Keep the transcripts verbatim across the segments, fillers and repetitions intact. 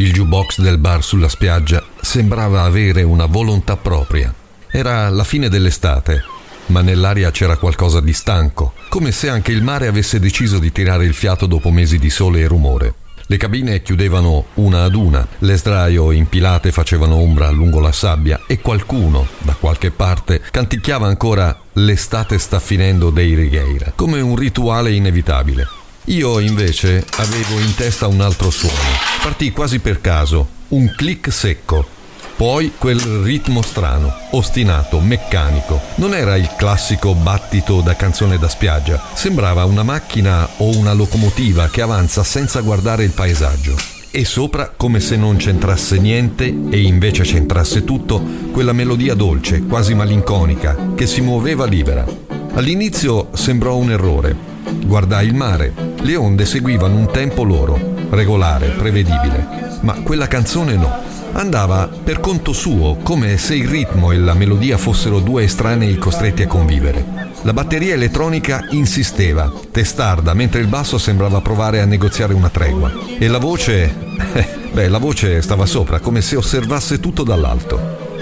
Il jukebox del bar sulla spiaggia sembrava avere una volontà propria. Era la fine dell'estate, ma nell'aria c'era qualcosa di stanco, come se anche il mare avesse deciso di tirare il fiato dopo mesi di sole e rumore. Le cabine chiudevano una ad una, le sdraio impilate facevano ombra lungo la sabbia e qualcuno, da qualche parte, canticchiava ancora "L'estate sta finendo" dei Righeira, come un rituale inevitabile. Io invece avevo in testa un altro suono. Partì quasi per caso, un click secco. Poi quel ritmo strano, ostinato, meccanico. Non era il classico battito da canzone da spiaggia. Sembrava una macchina o una locomotiva che avanza senza guardare il paesaggio. E sopra, come se non c'entrasse niente e invece c'entrasse tutto, quella melodia dolce, quasi malinconica, che si muoveva libera. All'inizio sembrò un errore. Guardai il mare. Le onde seguivano un tempo loro, regolare, prevedibile. Ma quella canzone no. Andava per conto suo, come se il ritmo e la melodia fossero due estranei costretti a convivere. La batteria elettronica insisteva, testarda, mentre il basso sembrava provare a negoziare una tregua. E la voce... beh, la voce stava sopra, come se osservasse tutto dall'alto.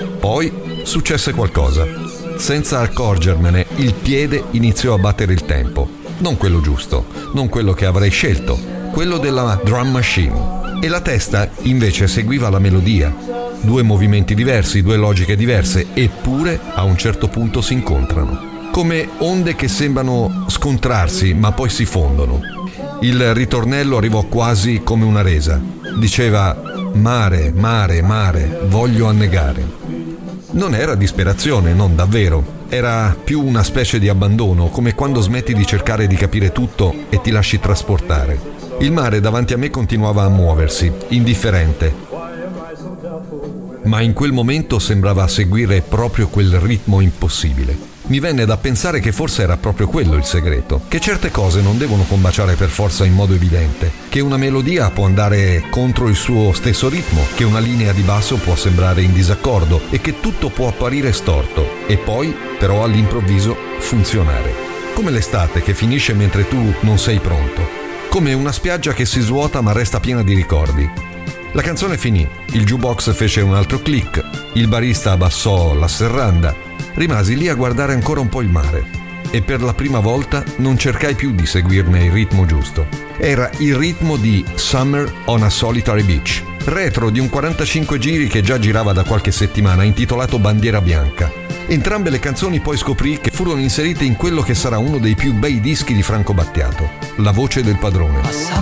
Poi successe qualcosa. Senza accorgermene, il piede iniziò a battere il tempo. Non quello giusto, non quello che avrei scelto, quello della drum machine. E la testa invece seguiva la melodia. Due movimenti diversi, due logiche diverse, eppure a un certo punto si incontrano. Come onde che sembrano scontrarsi, ma poi si fondono. Il ritornello arrivò quasi come una resa. Diceva: mare, mare, mare, voglio annegare. Non era disperazione, non davvero. Era più una specie di abbandono, come quando smetti di cercare di capire tutto e ti lasci trasportare. Il mare davanti a me continuava a muoversi, indifferente. Ma in quel momento sembrava seguire proprio quel ritmo impossibile. Mi venne da pensare che forse era proprio quello il segreto, che certe cose non devono combaciare per forza in modo evidente, che una melodia può andare contro il suo stesso ritmo, che una linea di basso può sembrare in disaccordo e che tutto può apparire storto e poi, però, all'improvviso funzionare. Come l'estate che finisce mentre tu non sei pronto. Come una spiaggia che si svuota ma resta piena di ricordi. La canzone finì, il jukebox fece un altro click, il barista abbassò la serranda, rimasi lì a guardare ancora un po' il mare e per la prima volta non cercai più di seguirne il ritmo giusto. Era il ritmo di Summer on a Solitary Beach, retro di un quarantacinque giri che già girava da qualche settimana, intitolato Bandiera Bianca. Entrambe le canzoni poi scoprì che furono inserite in quello che sarà uno dei più bei dischi di Franco Battiato, La voce del padrone.